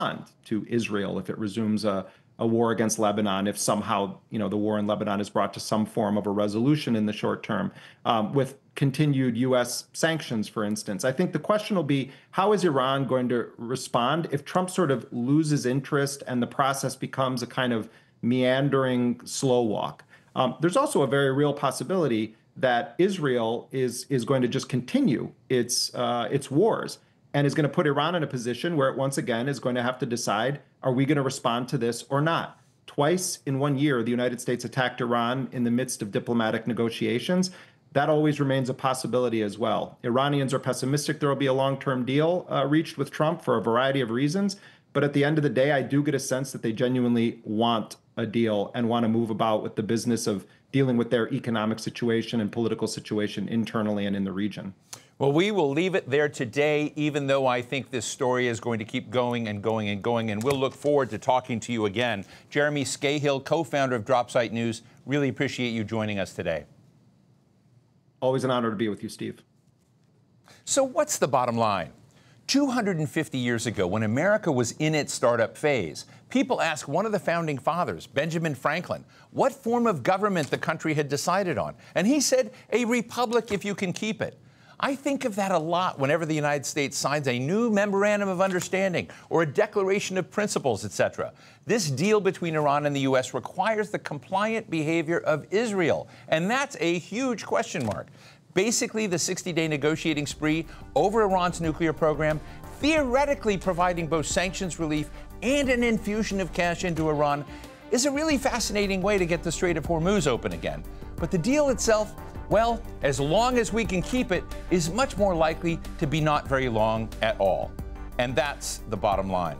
to Israel if it resumes a war against Lebanon, if somehow, the war in Lebanon is brought to some form of a resolution in the short term, with continued U.S. sanctions, for instance. I think the question will be, how is Iran going to respond if Trump sort of loses interest and the process becomes a kind of meandering slow walk? There's also a very real possibility that Israel is going to just continue its wars and is going to put Iran in a position where it once again is going to have to decide, are we going to respond to this or not? Twice in 1 year, the United States attacked Iran in the midst of diplomatic negotiations. That always remains a possibility as well. Iranians are pessimistic there will be a long-term deal reached with Trump for a variety of reasons. But at the end of the day, I do get a sense that they genuinely want a deal and want to move about with the business of dealing with their economic situation and political situation internally and in the region. Well, we will leave it there today, even though I think this story is going to keep going and going and going, and we'll look forward to talking to you again. Jeremy Scahill, co-founder of DropSite News, really appreciate you joining us today. Always an honor to be with you, Steve. So what's the bottom line? 250 years ago, when America was in its startup phase, people asked one of the founding fathers, Benjamin Franklin, what form of government the country had decided on. And he said, a republic if you can keep it. I think of that a lot whenever the United States signs a new memorandum of understanding or a declaration of principles, etc. This deal between Iran and the U.S. requires the compliant behavior of Israel, and that's a huge question mark. Basically, the 60-day negotiating spree over Iran's nuclear program, theoretically providing both sanctions relief and an infusion of cash into Iran, is a really fascinating way to get the Strait of Hormuz open again. But the deal itself, well, as long as we can keep it, is much more likely to be not very long at all. And that's the bottom line.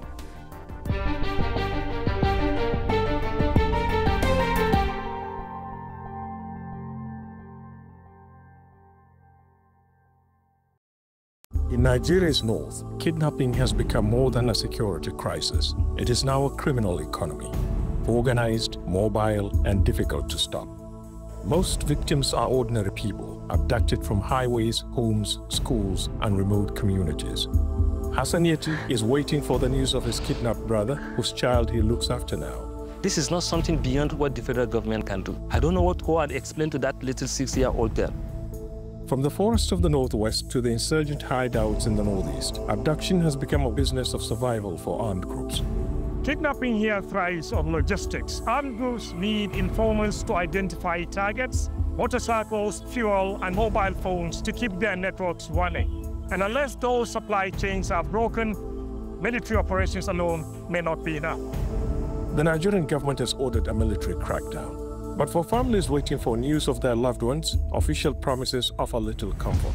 In Nigeria's north, kidnapping has become more than a security crisis. It is now a criminal economy, organized, mobile, and difficult to stop. Most victims are ordinary people, abducted from highways, homes, schools, and remote communities. Hassan Yeti is waiting for the news of his kidnapped brother, whose child he looks after now. This is not something beyond what the federal government can do. I don't know what to go and explain to that little 6-year-old girl. From the forests of the northwest to the insurgent hideouts in the northeast, abduction has become a business of survival for armed groups. Kidnapping here thrives on logistics. Armed groups need informants to identify targets, motorcycles, fuel, and mobile phones to keep their networks running. And unless those supply chains are broken, military operations alone may not be enough. The Nigerian government has ordered a military crackdown. But for families waiting for news of their loved ones, official promises offer little comfort.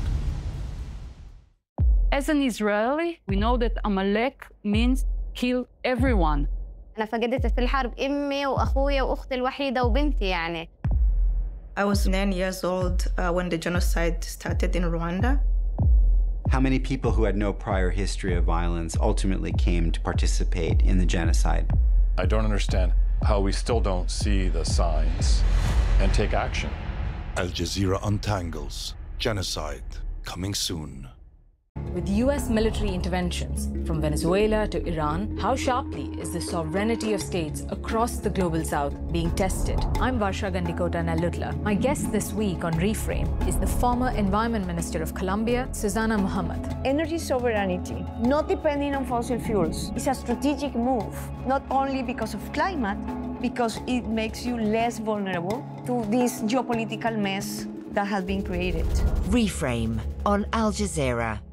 As an Israeli, we know that Amalek means kill everyone. أنا فقدت في الحرب أمي وأخويا وأختي الوحيدة وبنتي يعني. I was 9 years old when the genocide started in Rwanda. How many people who had no prior history of violence ultimately came to participate in the genocide? I don't understand how we still don't see the signs and take action. Al Jazeera untangles. Genocide coming soon. With U.S. military interventions from Venezuela to Iran, how sharply is the sovereignty of states across the global south being tested? I'm Varsha Gandikota Nalutla. My guest this week on Reframe is the former Environment Minister of Colombia, Susana Muhammad. Energy sovereignty, not depending on fossil fuels, is a strategic move, not only because of climate, because it makes you less vulnerable to this geopolitical mess that has been created. Reframe on Al Jazeera.